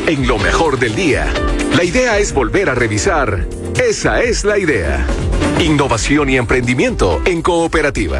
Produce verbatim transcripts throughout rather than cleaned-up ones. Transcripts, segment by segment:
en lo mejor del día. La idea es volver a revisar. Esa es la idea. Innovación y emprendimiento en cooperativa.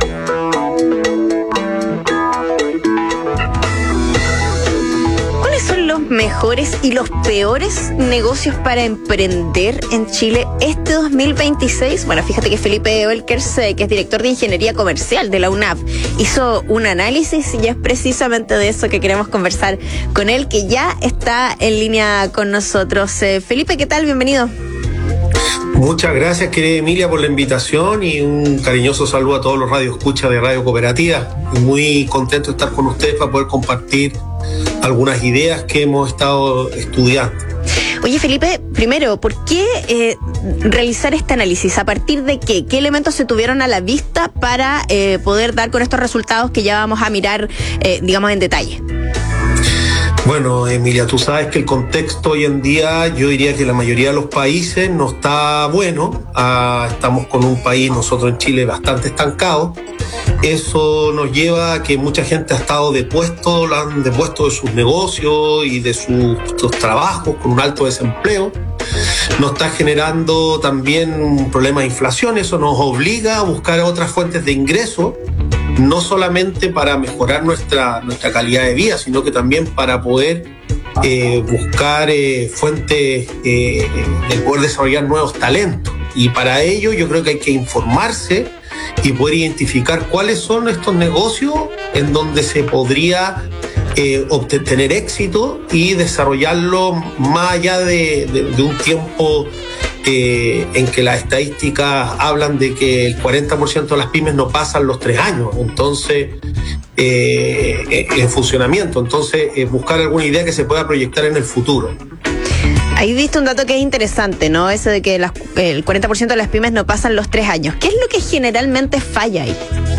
Mejores y los peores negocios para emprender en Chile este dos mil veintiséis. Bueno, fíjate que Felipe Oelkers, que es director de Ingeniería Comercial de la U N A P, hizo un análisis y es precisamente de eso que queremos conversar con él, que ya está en línea con nosotros. Eh, Felipe, ¿qué tal? Bienvenido. Muchas gracias, querida Emilia, por la invitación y un cariñoso saludo a todos los radioescuchas de Radio Cooperativa. Muy contento de estar con ustedes para poder compartir algunas ideas que hemos estado estudiando. Oye, Felipe, primero, ¿por qué eh, realizar este análisis? ¿A partir de qué? ¿Qué elementos se tuvieron a la vista para eh, poder dar con estos resultados que ya vamos a mirar, eh, digamos, en detalle? Bueno, Emilia, tú sabes que el contexto hoy en día, yo diría que la mayoría de los países no está bueno. Ah, estamos con un país, nosotros en Chile, bastante estancado. Eso nos lleva a que mucha gente ha estado depuesto, lo han depuesto de sus negocios y de sus, sus trabajos con un alto desempleo. Nos está generando también un problema de inflación. Eso nos obliga a buscar otras fuentes de ingreso, no solamente para mejorar nuestra, nuestra calidad de vida, sino que también para poder eh, buscar eh, fuentes eh, de poder desarrollar nuevos talentos. Y para ello yo creo que hay que informarse y poder identificar cuáles son estos negocios en donde se podría eh, obtener éxito y desarrollarlo más allá de, de, de un tiempo eh, en que las estadísticas hablan de que el cuarenta por ciento de las pymes no pasan los tres años, entonces eh, en funcionamiento, entonces eh, buscar alguna idea que se pueda proyectar en el futuro. Ahí diste un dato que es interesante, ¿no? Ese de que las, el cuarenta por ciento de las pymes no pasan los tres años. ¿Qué es lo que generalmente falla ahí?